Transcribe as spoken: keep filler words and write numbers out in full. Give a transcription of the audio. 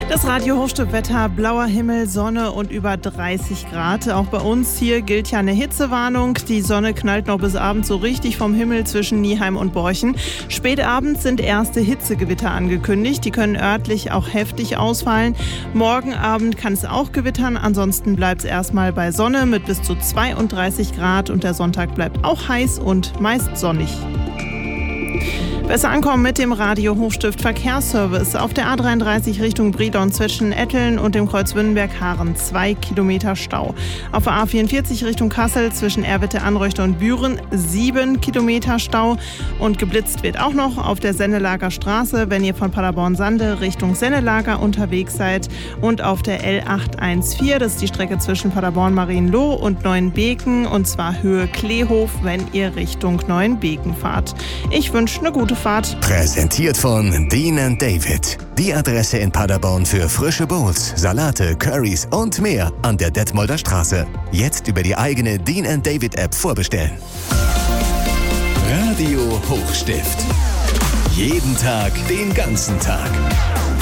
Das Radio Hochstift-Wetter, blauer Himmel, Sonne und über dreißig Grad. Auch bei uns hier gilt ja eine Hitzewarnung. Die Sonne knallt noch bis abends so richtig vom Himmel zwischen Nieheim und Borchen. Spät abends sind erste Hitzegewitter angekündigt. Die können örtlich auch heftig ausfallen. Morgen Abend kann es auch gewittern. Ansonsten bleibt es erstmal bei Sonne mit bis zu zweiunddreißig Grad. Und der Sonntag bleibt auch heiß und meist sonnig. Besser ankommen mit dem Radio Hochstift Verkehrsservice. Auf der A dreiunddreißig Richtung Brilon zwischen Etteln und dem Kreuz Wünnenberg-Haaren zwei Kilometer Stau. Auf der A vierundvierzig Richtung Kassel zwischen Erwitte, Anreuchte und Büren sieben Kilometer Stau. Und geblitzt wird auch noch auf der Sennelager Straße, wenn ihr von Paderborn-Sande Richtung Sennelager unterwegs seid. Und auf der L achthundertvierzehn, das ist die Strecke zwischen Paderborn-Marienloh und Neuenbeken. Und zwar Höhe Kleehof, wenn ihr Richtung Neuenbeken fahrt. Ich wünsche eine gute Fahrt. Präsentiert von Dean and David. Die Adresse in Paderborn für frische Bowls, Salate, Currys und mehr an der Detmolder Straße. Jetzt über die eigene Dean and David App vorbestellen. Radio Hochstift. Jeden Tag, den ganzen Tag.